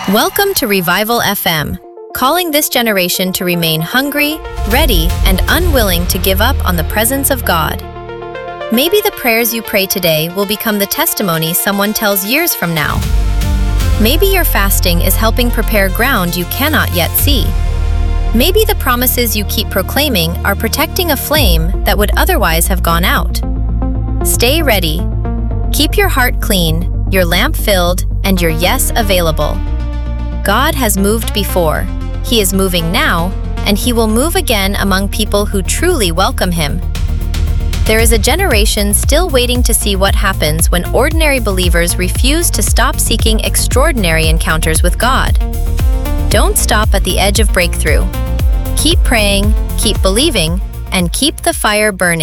Welcome to Revival FM, calling this generation to remain hungry, ready, and unwilling to give up on the presence of God. Maybe the prayers you pray today will become the testimony someone tells years from now. Maybe your fasting is helping prepare ground you cannot yet see. Maybe the promises you keep proclaiming are protecting a flame that would otherwise have gone out. Stay ready. Keep your heart clean, your lamp filled, and your yes available. God has moved before, He is moving now, and He will move again among people who truly welcome Him. There is a generation still waiting to see what happens when ordinary believers refuse to stop seeking extraordinary encounters with God. Don't stop at the edge of breakthrough. Keep praying, keep believing, and keep the fire burning.